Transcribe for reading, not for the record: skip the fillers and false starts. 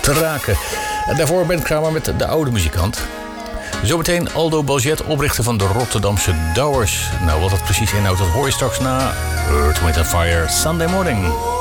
te raken. En daarvoor Ben Kramer met De Oude Muzikant. Zometeen Aldo Baljet, oprichter van de Rotterdamse Douwers. Nou, wat dat precies inhoudt, dat hoor je straks na Earth, Wind & Fire Sunday Morning.